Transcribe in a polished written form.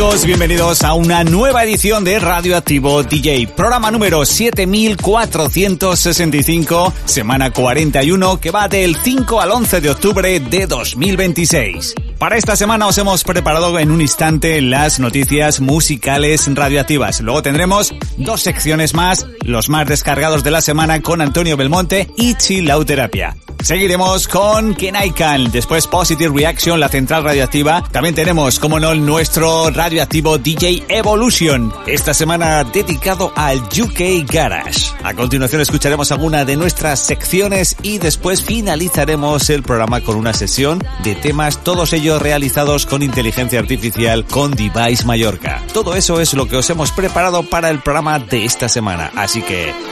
amigos, bienvenidos a una nueva edición de Radioactivo DJ, programa número 7465, semana 41, que va del 5 al 11 de octubre de 2026. Para esta semana os hemos preparado en un instante las noticias musicales radioactivas. Luego tendremos dos secciones más, los más descargados de la semana con Antonio Belmonte y Chilauterapia. Seguiremos con Kenaikan, después Positive Reaction, la central radioactiva. También tenemos, como no, nuestro radioactivo DJ Evolution, esta semana dedicado al UK Garage. A continuación escucharemos alguna de nuestras secciones y después finalizaremos el programa con una sesión de temas, todos ellos realizados con inteligencia artificial con Device Mallorca. Todo eso es lo que os hemos preparado para el programa de esta semana, así que